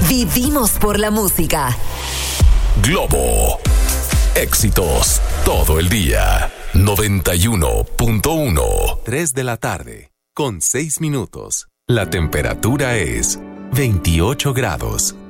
Vivimos por la música. Globo. Éxitos todo el día. 91.1. 3 de la tarde, con 6 minutos. La temperatura es 28 grados.